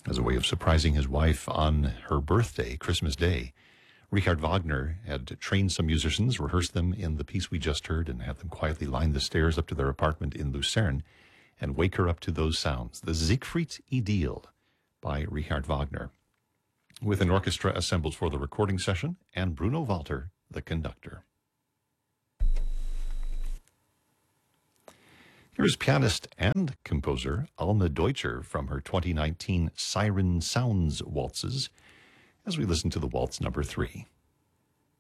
As a way of surprising his wife on her birthday, Christmas Day, Richard Wagner had trained some musicians, rehearsed them in the piece we just heard, and had them quietly line the stairs up to their apartment in Lucerne and wake her up to those sounds. The Siegfried Idyll by Richard Wagner, with an orchestra assembled for the recording session and Bruno Walter, the conductor. Here's pianist and composer Alma Deutscher from her 2019 Siren Sounds Waltzes as we listen to the waltz number 3.